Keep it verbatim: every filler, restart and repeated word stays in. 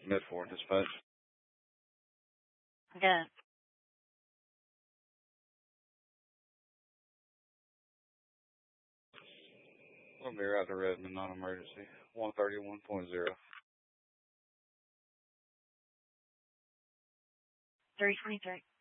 Mid four dispatch. Good. We'll be right to Redmond, non-emergency. one thirty-one point zero. three twenty-three.